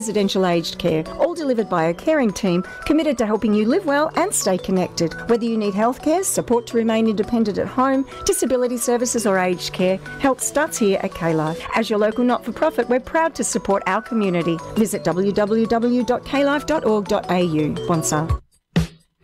residential aged care, all delivered by a caring team committed to helping you live well and stay connected. Whether you need healthcare, support to remain independent at home, disability services or aged care, help starts here at K-Life. As your local not-for-profit, we're proud to support our community. Visit www.klife.org.au. Bonsal.